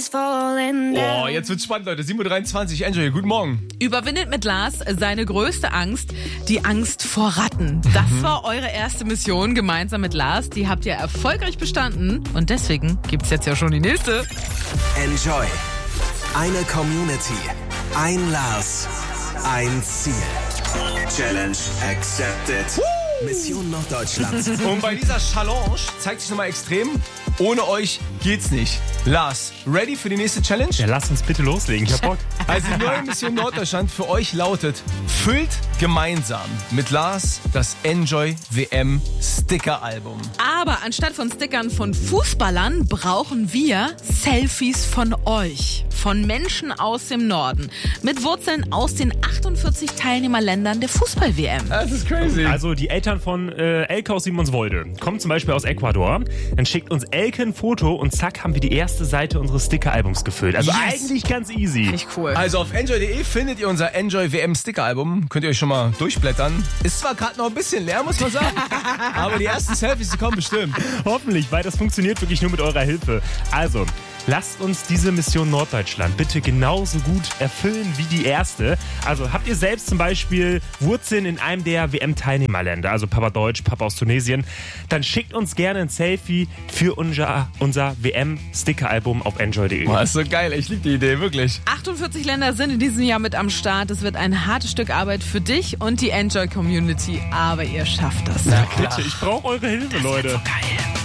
is falling down. Oh, jetzt wird's spannend, Leute. 7.23 Uhr. Enjoy, guten Morgen. Überwindet mit Lars seine größte Angst, die Angst vor Ratten. Das war eure erste Mission gemeinsam mit Lars. Die habt ihr erfolgreich bestanden. Und deswegen gibt's jetzt ja schon die nächste. Enjoy. Eine Community. Ein Lars. Ein Ziel. Challenge accepted. Mission Norddeutschland. Und bei dieser Challenge zeigt sich nochmal extrem, ohne euch geht's nicht. Lars, ready für die nächste Challenge? Ja, lasst uns bitte loslegen. Ich hab Bock. Also die neue Mission Norddeutschland für euch lautet: Füllt gemeinsam mit Lars das Enjoy WM Sticker-Album. Aber anstatt von Stickern von Fußballern brauchen wir Selfies von euch. Von Menschen aus dem Norden. Mit Wurzeln aus den 48 Teilnehmerländern der Fußball-WM. Das ist crazy. Also die Eltern von Elke aus Simonswolde kommen zum Beispiel aus Ecuador. Dann schickt uns Elke ein Foto und zack haben wir die erste Seite unseres Sticker-Albums gefüllt. Also eigentlich ganz easy. Finde ich cool. Also auf enjoy.de findet ihr unser Enjoy WM Sticker-Album. Könnt ihr euch schon mal durchblättern. Ist zwar gerade noch ein bisschen leer, muss man sagen, aber die ersten Selfies, die kommen bestimmt. Hoffentlich, weil das funktioniert wirklich nur mit eurer Hilfe. Also, lasst uns diese Mission Norddeutschland bitte genauso gut erfüllen wie die erste. Also habt ihr selbst zum Beispiel Wurzeln in einem der WM-Teilnehmerländer, also Papa Deutsch, Papa aus Tunesien, dann schickt uns gerne ein Selfie für unser WM-Sticker-Album auf enjoy.de. Boah, ist so geil. Ich liebe die Idee, wirklich. 48 Länder sind in diesem Jahr mit am Start. Es wird ein hartes Stück Arbeit für dich und die Enjoy-Community. Aber ihr schafft das. Bitte, ich brauche eure Hilfe, Leute. Geil.